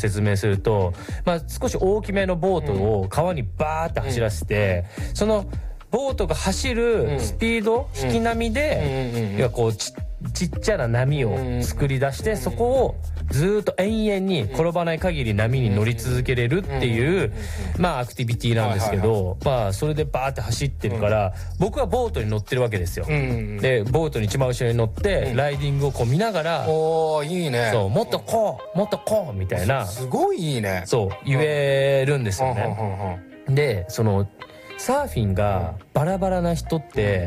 説明すると、少し大きめのボートを川にバーって走らせて、そのボートが走るスピード、引き波で、要はこうちっちゃな波を作り出して、そこをずーっと延々に転ばない限り波に乗り続けれるっていうアクティビティなんですけど、それでバーって走ってるから、僕はボートに乗ってるわけですよ。でボートに一番後ろに乗ってライディングをこう見ながら、 おーいいね、 そうもっとこうもっとこうみたいな、 すごいいいね、 そう言えるんですよね。でそのサーフィンがバラバラな人って、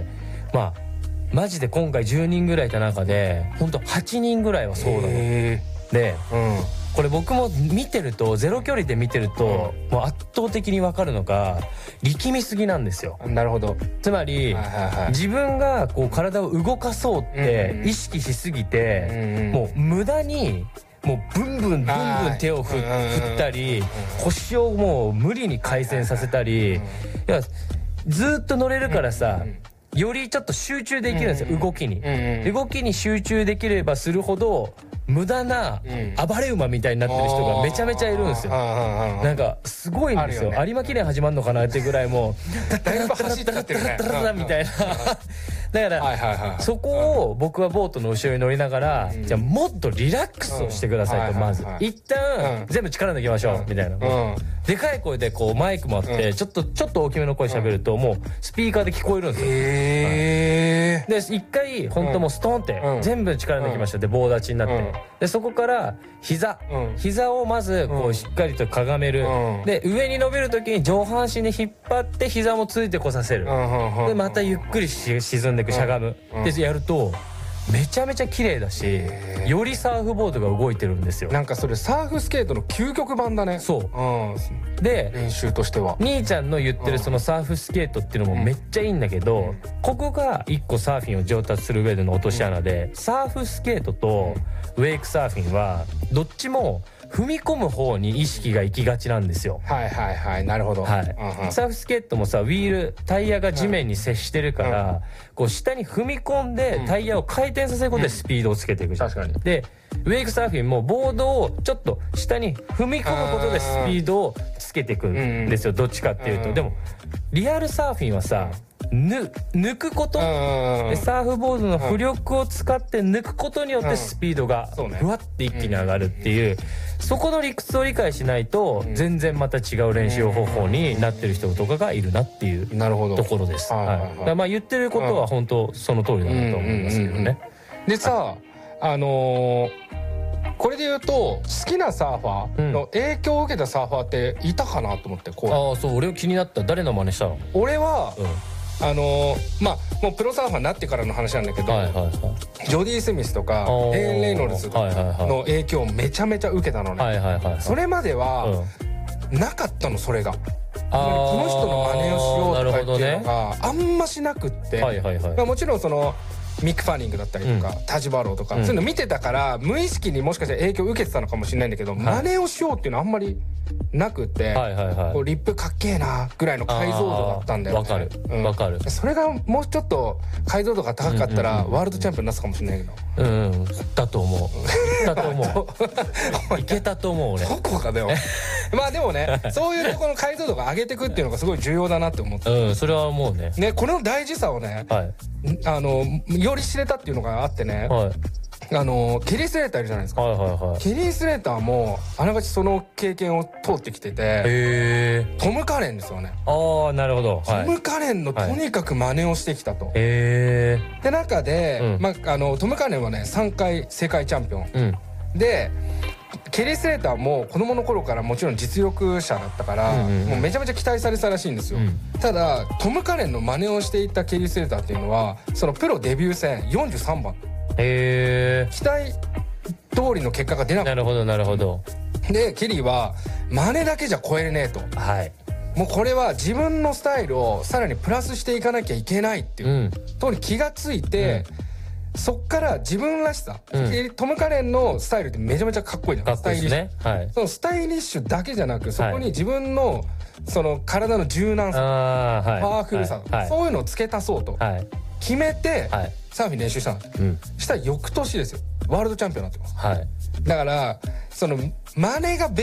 マジで今回10人ぐらいいた中でほんと8人ぐらいはそうなの。で、これ僕も見てると、ゼロ距離で見てると、もう圧倒的に分かるのが力みすぎなんですよ。 なるほど。 つまり、自分がこう体を動かそうって意識しすぎて、もう無駄にもうブンブン手を振ったり、腰をもう無理に回旋させたり、いやずっと乗れるからさ、よりちょっと集中できるんですよ、動きに。動きに集中できればするほど無駄な暴れ馬みたいになってる人がめちゃめちゃいるんですよ。なんかすごいんですよ。有馬記念始まるのかなってぐらい、もうだいぶ走っちゃってるねみたいな。だからそこを僕はボートの後ろに乗りながら、じゃあもっとリラックスをしてくださいと、まず一旦全部力抜きましょうみたいな。でかい声でこうマイクもあって、ちょっと大きめの声喋るともうスピーカーで聞こえるんですよ。で一回本当もうストンって全部力抜きましたで棒立ちになって、でそこから膝をまずこうしっかりとかがめる。で上に伸びる時に上半身で引っ張って膝もついてこさせる。でまたゆっくり沈んでいく、しゃがむでやるとめちゃめちゃ綺麗だし、よりサーフボードが動いてるんですよ。 なんかそれサーフスケートの究極版だね。 そうで練習としては兄ちゃんの言ってるそのサーフスケートっていうのもめっちゃいいんだけど、ここが一個サーフィンを上達する上での落とし穴で、サーフスケートとウェイクサーフィンはどっちも踏み込む方に意識が行きがちなんですよ。 なるほど。 サーフスケートもさ、ウィールタイヤが地面に接してるから、こう下に踏み込んでタイヤを回転させることでスピードをつけていくじゃん。 確かに。 でウェイクサーフィンもボードをちょっと下に踏み込むことでスピードをつけていくんですよ、どっちかっていうと。でもリアルサーフィンはさ、抜くことで、サーフボードの浮力を使って抜くことによってスピードがふわって一気に上がるっていう、そこの理屈を理解しないと全然また違う練習方法になってる人とかがいるなっていうところです。言ってることは本当その通りだなと思いますけどね。 でさ、これで言うと好きなサーファーの影響を受けたサーファーっていたかなと思って。 そう、俺気になった。誰の真似したの？ 俺はもうプロサーファーになってからの話なんだけど、ジョディ・スミスとかエーン・レイノルズの影響をめちゃめちゃ受けたのね。それまではなかったの、それが。この人の真似をしようとかっていうのがあんましなくって、もちろんそのミック・ファニングだったりとか、タジバローとか、そういうの見てたから無意識にもしかしたら影響を受けてたのかもしれないんだけど、真似をしようっていうのはあんまりなくって、こうリップかっけえなぐらいの解像度だったんだよね。 わかる。 それがもうちょっと解像度が高かったらワールドチャンピオンになったかもしれないけど。 だと思う。いけたと思う俺。 どこかでもでもね、そういうところの解像度が上げてくっていうのがすごい重要だなって思って。 それはもうね。 この大事さをね、より知れたっていうのがあってね。ケリー・スレーターいるじゃないですか。ケリー・スレーターもあながちその経験を通ってきてて、トム・カレンですよね。 なるほど。 トム・カレンのとにかく真似をしてきたと。で中でトム・カレンはね3回世界チャンピオンで、ケリー・スレーターも子供の頃からもちろん実力者だったから、もうめちゃめちゃ期待されてたらしいんですよ。ただトム・カレンの真似をしていたケリー・スレーターっていうのは、そのプロデビュー戦43番。期待通りの結果が出なかった。 なるほど。 でケリーは真似だけじゃ超えれねえと。もうこれは自分のスタイルをさらにプラスしていかなきゃいけないっていうとに気がついて、そっから自分らしさ、トム・カレンのスタイルってめちゃめちゃかっこいいじゃん。スタイリッシュ。そのスタイリッシュだけじゃなく、そこに自分のその体の柔軟さ、パワフルさ、そういうのを付け足そうと決めてサーフィン練習したの。したら翌年ですよ、ワールドチャンピオンになってます。だからその真似が